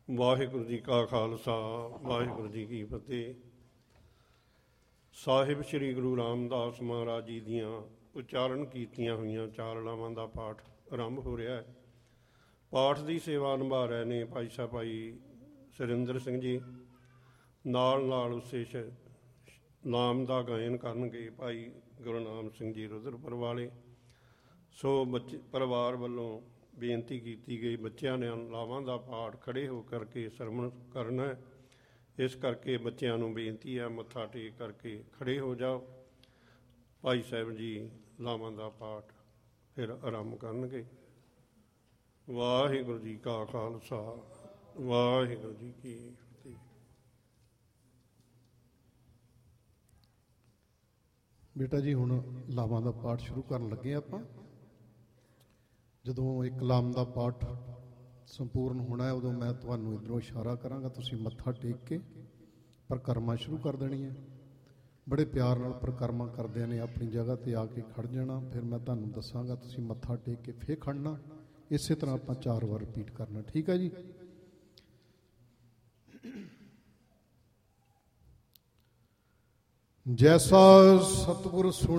ਵਾਹਿਗੁਰੂ ਜੀ ਕਾ ਖਾਲਸਾ, ਵਾਹਿਗੁਰੂ ਜੀ ਕੀ ਫਤਿਹ। ਸਾਹਿਬ ਸ੍ਰੀ ਗੁਰੂ ਰਾਮਦਾਸ ਮਹਾਰਾਜ ਜੀ ਦੀਆਂ ਉਚਾਰਨ ਕੀਤੀਆਂ ਹੋਈਆਂ ਚਾਰਲਾਵਾਂ ਦਾ ਪਾਠ ਆਰੰਭ ਹੋ ਰਿਹਾ ਹੈ। ਪਾਠ ਦੀ ਸੇਵਾ ਨਿਭਾ ਰਹੇ ਨੇ ਭਾਈ ਸਾਹਿਬ ਭਾਈ ਸੁਰਿੰਦਰ ਸਿੰਘ ਜੀ। ਨਾਲ ਨਾਲ ਉਸੇ ਨਾਮ ਦਾ ਗਾਇਨ ਕਰਨਗੇ ਭਾਈ ਗੁਰਨਾਮ ਸਿੰਘ ਜੀ ਰੁਦਰਪੁਰ ਵਾਲੇ। ਸੋ ਬੱਚੇ ਪਰਿਵਾਰ ਵੱਲੋਂ ਬੇਨਤੀ ਕੀਤੀ ਗਈ, ਬੱਚਿਆਂ ਨੇ ਲਾਵਾਂ ਦਾ ਪਾਠ ਖੜ੍ਹੇ ਹੋ ਕਰਕੇ ਸਰਵਣ ਕਰਨਾ। ਇਸ ਕਰਕੇ ਬੱਚਿਆਂ ਨੂੰ ਬੇਨਤੀ ਹੈ, ਮੱਥਾ ਟੇਕ ਕਰਕੇ ਖੜ੍ਹੇ ਹੋ ਜਾਓ। ਭਾਈ ਸਾਹਿਬ ਜੀ ਲਾਵਾਂ ਦਾ ਪਾਠ ਫਿਰ ਆਰੰਭ ਕਰਨਗੇ। ਵਾਹਿਗੁਰੂ ਜੀ ਕਾ ਖਾਲਸਾ, ਵਾਹਿਗੁਰੂ ਜੀ ਕੀ ਫਤਿਹ। ਬੇਟਾ ਜੀ, ਹੁਣ ਲਾਵਾਂ ਦਾ ਪਾਠ ਸ਼ੁਰੂ ਕਰਨ ਲੱਗੇ ਆਪਾਂ। ਜਦੋਂ ਇੱਕ ਲਾਮ ਦਾ ਪਾਠ ਸੰਪੂਰਨ ਹੋਣਾ ਹੈ, ਉਦੋਂ ਮੈਂ ਤੁਹਾਨੂੰ ਇੱਧਰੋਂ ਇਸ਼ਾਰਾ ਕਰਾਂਗਾ, ਤੁਸੀਂ ਮੱਥਾ ਟੇਕ ਕੇ ਪਰਿਕਰਮਾ ਸ਼ੁਰੂ ਕਰ ਦੇਣੀ ਹੈ। ਬੜੇ ਪਿਆਰ ਨਾਲ ਪਰਿਕਰਮਾ ਕਰਦਿਆਂ ਨੇ ਆਪਣੀ ਜਗ੍ਹਾ ਤੇ ਆ ਕੇ ਖੜ੍ਹ ਜਾਣਾ। ਫਿਰ ਮੈਂ ਤੁਹਾਨੂੰ ਦੱਸਾਂਗਾ, ਤੁਸੀਂ ਮੱਥਾ ਟੇਕ ਕੇ ਫਿਰ ਖੜ੍ਹਨਾ। ਇਸੇ ਤਰ੍ਹਾਂ ਆਪਾਂ 4 ਵਾਰ ਰਿਪੀਟ ਕਰਨਾ, ਠੀਕ ਹੈ ਜੀ। ਜੈਸਾ ਸਤਿਗੁਰ ਸੁਣ